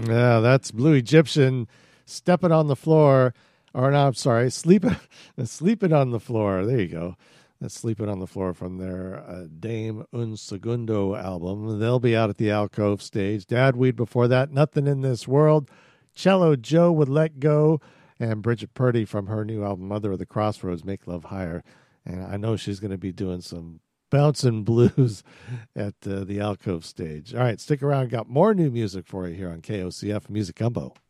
Yeah, that's Blue Egyptian stepping on the floor. Or no, I'm sorry, sleeping on the floor. There you go. That's Sleeping on the Floor from their Dame Un Segundo album. They'll be out at the Alcove stage. Dadweed before that, Nothing in This World. Cello Joe would Let Go. And Bridget Purdy from her new album, Mother of the Crossroads, Make Love Higher. And I know she's going to be doing some bouncing blues at the Alcove stage. All right, stick around. Got more new music for you here on KOCF Music Gumbo.